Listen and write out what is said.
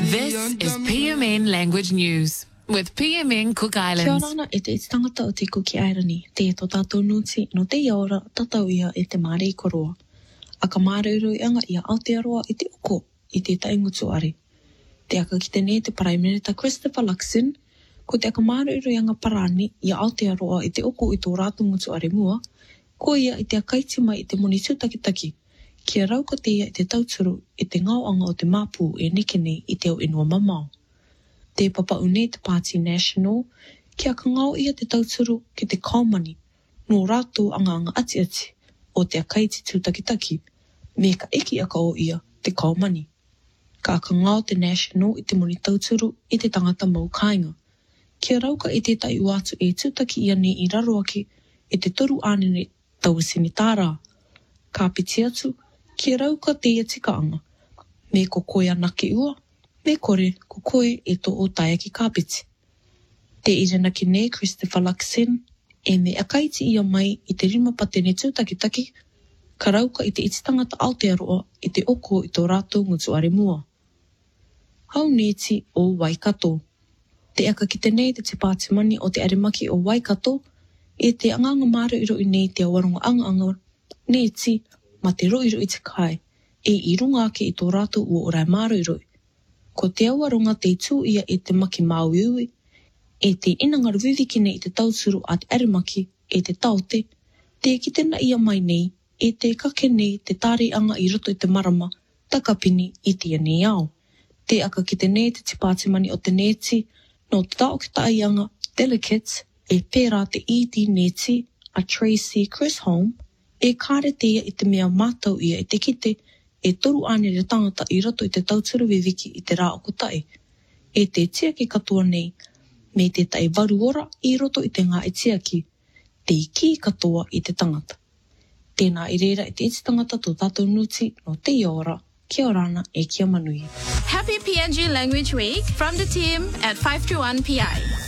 This is PMN Language News with PMN Cook Islands. Kia ora e te tangata o te Cook Islands. Te to tātou nuti no te ora tatau ia e te mare i koroa. A ka māreiro i anga ia Aotearoa i te oko i te taingutu are. Te aka ki te ne te Prime Minister Christopher Luxon, ko te aka māreiro i anga parani i Aotearoa i te oko i tō rātungutu are mua, ko ia i te akaiti mai i te moni tūtakitaki. Kia rauka te ia i te tauturu i te ngauanga o te māpū e nekene i te o inua mamao. Te papaune te Party National, kia ka ngau ia te tauturu ki te kaumani, no rātou anga ati o te akaiti tūtakitaki, me ka eki aka o ia te kaumani. Ka ngau te National i te moni tauturu i te tangata mau kāinga. Kia rauka i te tai uatu e tūtaki ia ne i raro ake i te toru anene tauasini tāra. Ka piti atu, kia rauka te ia tikaanga, me ko koe anake ua, me kore ko koe e tō o taia ki kāpiti. Te irena ki ne Christopher Luxon, e me akaiti ia mai i te rima patene tūtakitaki, ka rauka i te ititangata Aotearoa i te oko i tō rātou ngutu are mua. Hau neti o Waikato. Te aka ki te nei te Pātimani o te arimaki o Waikato, e te anganga māreiro i nei te awaronga anga neti, ma te roiro i te kai, e i runga ake i tō rātou ua orai māroiroi. Ko te awaronga te tū ia e te maki Māuiui, e te inangaru vivikine i te tauturu a te arimaki e te taote, te kitena ia mai nei, e te kake nei te tāreanga i roto i te marama, takapini i te nei au. Te aka ki te nei te Pātimani o te neti, no te tau ki taianga, delegates, e pērā te ED neti, a Tracy Chisholm, e kāre te ia i te mea mātau ia i te kite, e toru ane re tangata i roto i te tauturu viviki i te rā o tai. E te tiaki katoa nei, me te tai varu ora i roto i te ngā e tiaki, te iki katoa i te tangata. Tēnā i reira i te iti tangata tō tātou nuti no te ora, kia orana e kia manui. Happy PNG Language Week from the team at 521 PI.